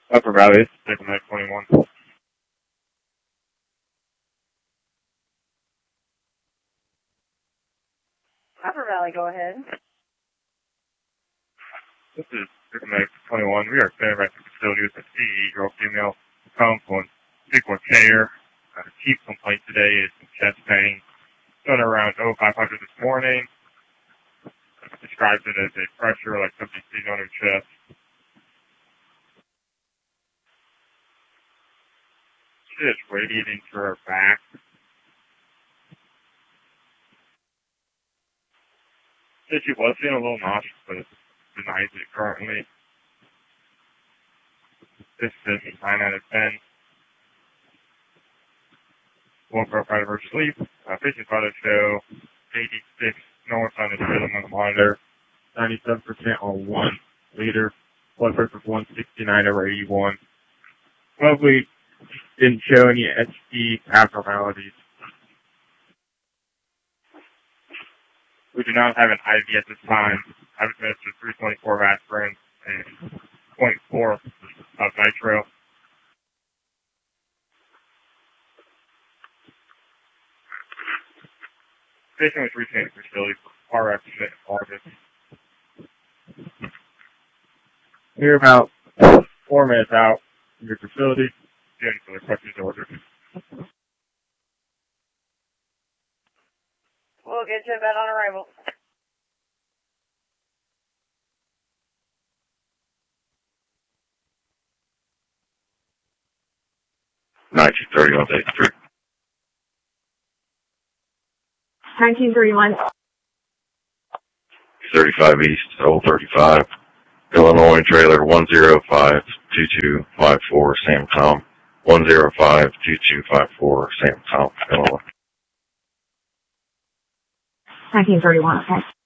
Upper Valley, Diplomatic 21. Upper Valley, go ahead. This is Diplomatic 21. We are standing by the facility with a CE, girl, female, couple, and speak with care. Chief complaint today is some chest pain. Done around 0500 this morning. Describes it as a pressure like something sitting on her chest. She is radiating to her back. Said she was feeling a little nauseous, but denies it currently. This is 9 out of 10. One profile of her sleep. Patient photo show 86 normal sign of rhythm on the monitor. 97% on 1 liter. Blood pressure 169/81. Lovely. Didn't show any HD abnormalities. We do not have an IV at this time. I've administered 324 of aspirin and 0.4 of nitro. Patient was recently at the facility for car accident in August. We're about 4 minutes out from your facility. If you have any further questions or orders. We'll get you a bed on arrival. Nineteen 1931. 35 East, Old 35, Illinois trailer 1052254, Sam Tom, 1052254, Sam Tom, Illinois. 1931, okay.